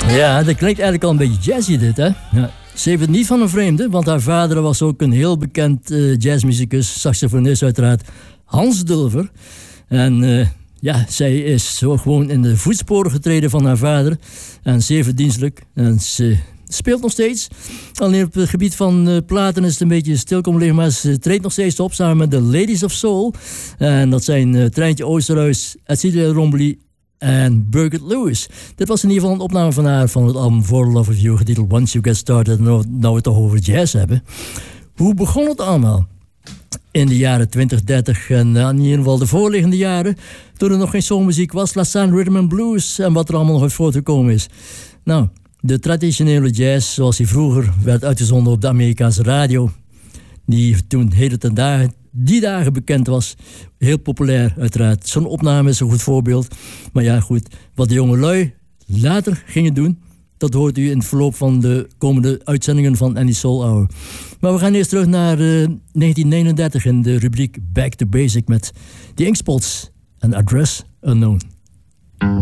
Ja, dat klinkt eigenlijk al een beetje jazzy dit, hè? Ja. Ze heeft het niet van een vreemde, want haar vader was ook een heel bekend jazzmuzikus, saxofonist uiteraard, Hans Dulver. En ja, zij is zo gewoon in de voetsporen getreden van haar vader. En zeer verdienstelijk. En ze speelt nog steeds. Alleen op het gebied van platen is het een beetje stil komen liggen, maar ze treedt nog steeds op samen met de Ladies of Soul. En dat zijn Treintje Oosterhuis, Cecilia Rombly en Birgit Lewis. Dit was in ieder geval een opname van haar van het album For the Love of You, getiteld Once You Get Started. Nou we het toch over jazz hebben. Hoe begon het allemaal? In de jaren 20, 30 en in ieder geval de voorliggende jaren, toen er nog geen soulmuziek was, laat staan rhythm and blues en wat er allemaal nog uit voortgekomen is. Nou, de traditionele jazz, zoals die vroeger werd uitgezonden op de Amerikaanse radio, die toen die dagen bekend was, heel populair uiteraard. Zo'n opname is een goed voorbeeld. Maar ja, goed, wat de jonge lui later gingen doen, dat hoort u in het verloop van de komende uitzendingen van Any Soul Hour. Maar we gaan eerst terug naar 1939 in de rubriek Back to Basic met The Inkspots en Address Unknown.